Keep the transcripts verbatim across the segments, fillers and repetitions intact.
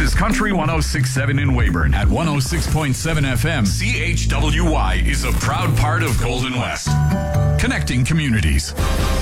is Country one oh six point seven in Weyburn. At one oh six point seven F M, C H W Y is a proud part of Golden West. Connecting communities.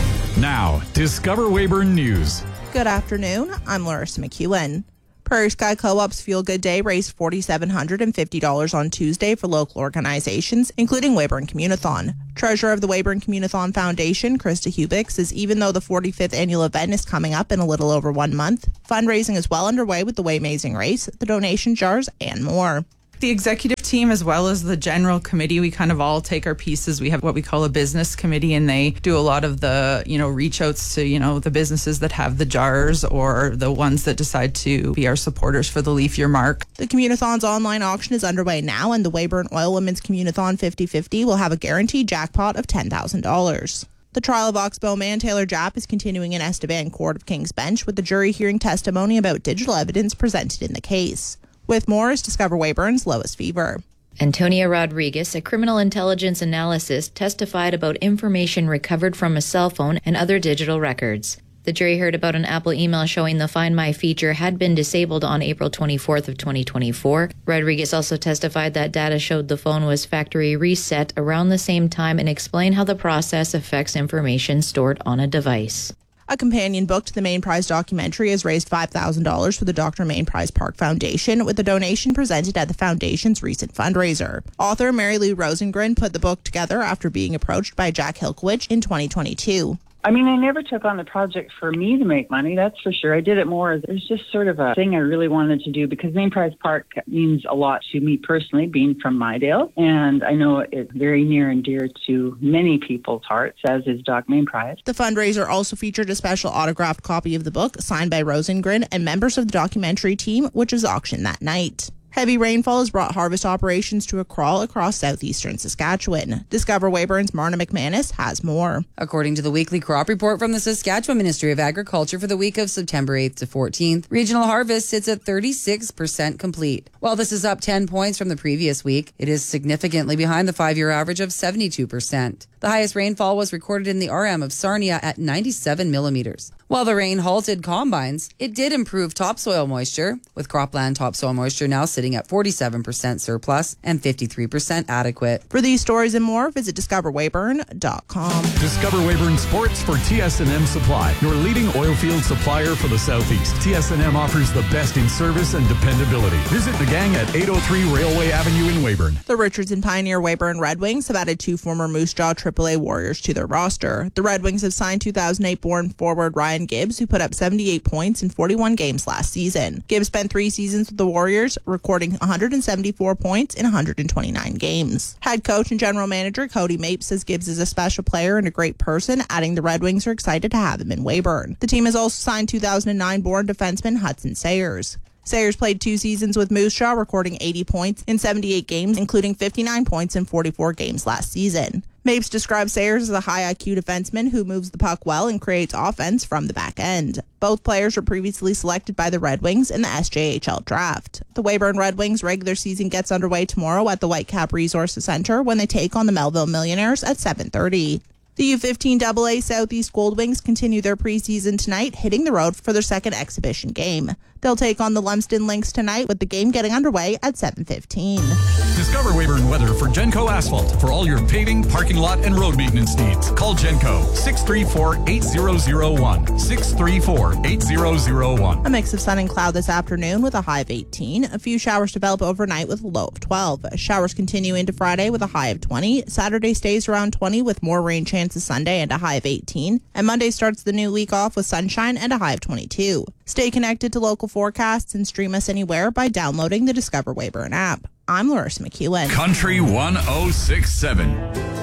Now, Discover Weyburn News. Good afternoon. I'm Larissa McEwen. Prairie Sky Co-op's Feel Good Day raised four thousand seven hundred fifty dollars on Tuesday for local organizations, including Weyburn Communathon. Treasurer of the Weyburn Communathon Foundation, Krista Hubick, says even though the forty-fifth annual event is coming up in a little over one month, fundraising is well underway with the Waymazing Race, the donation jars, and more. The executive team as well as the general committee, we kind of all take our pieces. We have what we call a business committee, and they do a lot of the, you know, reach outs to, you know, the businesses that have the jars or the ones that decide to be our supporters for the Leaf Year Mark. The Communathon's online auction is underway now, and the Weyburn Oil Women's Communathon fifty fifty will have a guaranteed jackpot of ten thousand dollars. The trial of Oxbow man Taylor Japp is continuing in Estevan Court of King's Bench, with the jury hearing testimony about digital evidence presented in the case. With more is Discover Weyburn's Lois Fever. Antonia Rodriguez, a criminal intelligence analyst, testified about information recovered from a cell phone and other digital records. The jury heard about an Apple email showing the Find My feature had been disabled on April twenty-fourth of twenty twenty-four. Rodriguez also testified that data showed the phone was factory reset around the same time and explained how the process affects information stored on a device. A companion book to the Main Prize documentary has raised five thousand dollars for the Doctor Main Prize Park Foundation, with a donation presented at the foundation's recent fundraiser. Author Mary Lou Rosengren put the book together after being approached by Jack Hilkowich in twenty twenty-two. I mean, I never took on the project for me to make money, that's for sure. I did it more as it's just sort of a thing I really wanted to do, because Main Prize Park means a lot to me personally, being from Mydale, and I know it's very near and dear to many people's hearts, as is Doc Main Prize. The fundraiser also featured a special autographed copy of the book signed by Rosengren and members of the documentary team, which was auctioned that night. Heavy rainfall has brought harvest operations to a crawl across southeastern Saskatchewan. Discover Weyburn's Marna McManus has more. According to the weekly crop report from the Saskatchewan Ministry of Agriculture for the week of September eighth to fourteenth, regional harvest sits at thirty-six percent complete. While this is up ten points from the previous week, it is significantly behind the five-year average of seventy-two percent. The highest rainfall was recorded in the R M of Sarnia at ninety-seven millimeters. While the rain halted combines, it did improve topsoil moisture, with cropland topsoil moisture now sitting at forty-seven percent surplus and fifty-three percent adequate. For these stories and more, visit discover weyburn dot com. Discover Weyburn Sports for T S and M Supply, your leading oilfield supplier for the Southeast. T S and M offers the best in service and dependability. Visit the gang at eight oh three Railway Avenue in Weyburn. The Richards and Pioneer Weyburn Red Wings have added two former Moose Jaw triple A Warriors to their roster. The Red Wings have signed two thousand eight born forward Ryan Gibbs, who put up seventy-eight points in forty-one games last season. Gibbs spent three seasons with the Warriors, recording one hundred seventy-four points in one hundred twenty-nine games. Head coach and general manager Cody Mapes says Gibbs is a special player and a great person, adding the Red Wings are excited to have him in Weyburn. The team has also signed two thousand nine born defenseman Hudson Sayers. Sayers played two seasons with Moose Jaw, recording eighty points in seventy-eight games, including fifty-nine points in forty-four games last season. Mapes describes Sayers as a high I Q defenseman who moves the puck well and creates offense from the back end. Both players were previously selected by the Red Wings in the S J H L draft. The Weyburn Red Wings regular season gets underway tomorrow at the Whitecap Resources Centre when they take on the Melville Millionaires at seven thirty. The U fifteen double A Southeast Gold Wings continue their preseason tonight, hitting the road for their second exhibition game. They'll take on the Lumsden Lynx tonight, with the game getting underway at seven fifteen. Discover Weyburn weather for Genco Asphalt for all your paving, parking lot, and road maintenance needs. Call Genco six three four, eight zero zero one. six three four, eight zero zero one. A mix of sun and cloud this afternoon with a high of eighteen. A few showers develop overnight with a low of twelve. Showers continue into Friday with a high of twenty. Saturday stays around twenty with more rain chances Sunday and a high of eighteen. And Monday starts the new week off with sunshine and a high of twenty-two. Stay connected to local forecasts and stream us anywhere by downloading the Discover Weyburn app. I'm Larissa McEwen. Country one oh six point seven.